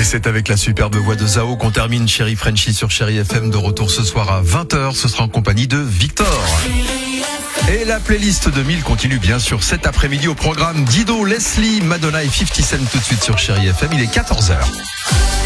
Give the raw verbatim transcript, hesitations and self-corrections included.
Et c'est avec la superbe voix de Zao qu'on termine Chéri Frenchy sur Chéri F M. De retour ce soir à vingt heures. Ce sera en compagnie de Victor. Et la playlist deux mille continue bien sûr cet après-midi au programme Dido, Leslie, Madonna et fifty Cent tout de suite sur Chéri F M. Il est quatorze heures.